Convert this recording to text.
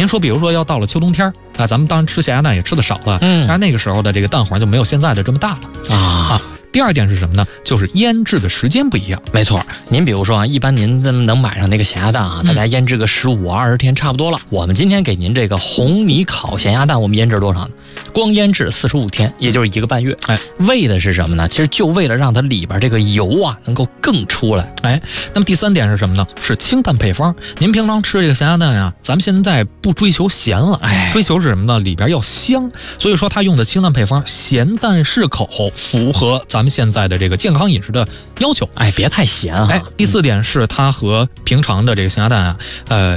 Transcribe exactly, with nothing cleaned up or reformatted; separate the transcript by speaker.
Speaker 1: 您说，比如说要到了秋冬天啊，咱们当然吃咸鸭蛋也吃的少了，
Speaker 2: 嗯，
Speaker 1: 但是那个时候的这个蛋黄就没有现在的这么大了
Speaker 2: 啊
Speaker 1: 啊。第二点是什么呢？就是腌制的时间不一样。
Speaker 2: 没错，您比如说啊，一般您能买上那个咸鸭蛋啊，大家腌制个十五二十天差不多了。嗯、我们今天给您这个红泥烤咸鸭蛋，我们腌制多少呢？光腌制四十五天，也就是一个半月。哎，为的是什么呢？其实就为了让它里边这个油啊能够更出来。
Speaker 1: 哎，那么第三点是什么呢？是清淡配方。您平常吃这个咸鸭蛋呀，咱们现在不追求咸了，哎，追求是什么呢？里边要香。所以说它用的清淡配方，咸淡适口，符合咱们现在的这个健康饮食的要求。
Speaker 2: 哎，别太咸啊。
Speaker 1: 哎，第四点是它和平常的这个咸鸭蛋啊，呃。